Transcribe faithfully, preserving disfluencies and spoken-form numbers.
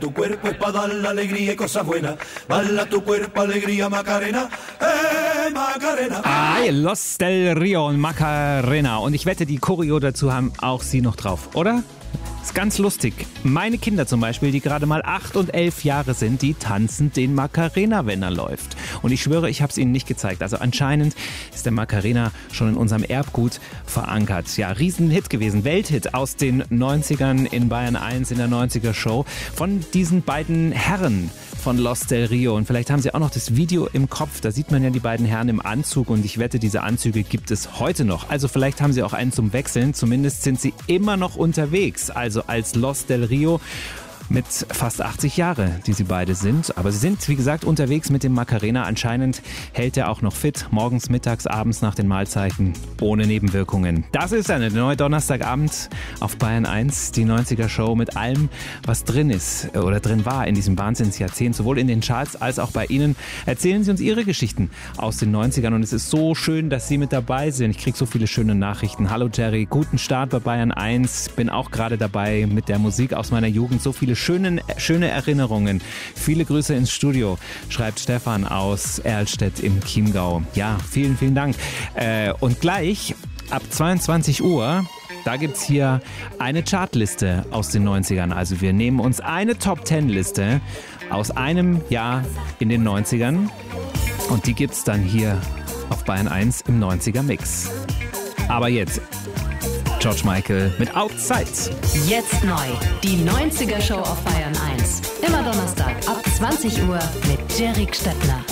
Tu cuerpo es para dar la alegría y cosas buenas. Bala tu cuerpo, alegría, Macarena. Hey, Macarena. Ah, Los del Rio und Macarena. Und ich wette, die Choreo dazu haben auch Sie noch drauf, oder? Ist ganz lustig. Meine Kinder zum Beispiel, die gerade mal acht und elf Jahre sind, die tanzen den Macarena, wenn er läuft. Und ich schwöre, ich habe es ihnen nicht gezeigt. Also anscheinend ist der Macarena schon in unserem Erbgut verankert. Ja, Riesenhit gewesen. Welthit aus den neunzigern in Bayern eins in der neunziger Show. Von diesen beiden Herren von Los del Rio. Und vielleicht haben Sie auch noch das Video im Kopf. Da sieht man ja die beiden Herren im Anzug. Und ich wette, diese Anzüge gibt es heute noch. Also vielleicht haben Sie auch einen zum Wechseln. Zumindest sind Sie immer noch unterwegs. Also als Los del Rio mit fast achtzig Jahre, die sie beide sind. Aber sie sind, wie gesagt, unterwegs mit dem Macarena. Anscheinend hält er auch noch fit. Morgens, mittags, abends nach den Mahlzeiten. Ohne Nebenwirkungen. Das ist eine neue Donnerstagabend auf Bayern eins. Die neunziger Show mit allem, was drin ist oder drin war in diesem Wahnsinnsjahrzehnt. Sowohl in den Charts als auch bei Ihnen. Erzählen Sie uns Ihre Geschichten aus den neunzigern. Und es ist so schön, dass Sie mit dabei sind. Ich kriege so viele schöne Nachrichten. Hallo Jerry, guten Start bei Bayern eins. Bin auch gerade dabei mit der Musik aus meiner Jugend. So viele Schöne, schöne Erinnerungen. Viele Grüße ins Studio, schreibt Stefan aus Erlstedt im Chiemgau. Ja, vielen, vielen Dank. Äh, und gleich ab zweiundzwanzig Uhr, da gibt's hier eine Chartliste aus den neunzigern. Also wir nehmen uns eine Top-Ten-Liste aus einem Jahr in den neunzigern und die gibt's dann hier auf Bayern eins im neunziger-Mix. Aber jetzt George Michael mit Outside. Jetzt neu, die neunziger Show auf Bayern eins. Immer Donnerstag ab zwanzig Uhr mit Jerry Stettler.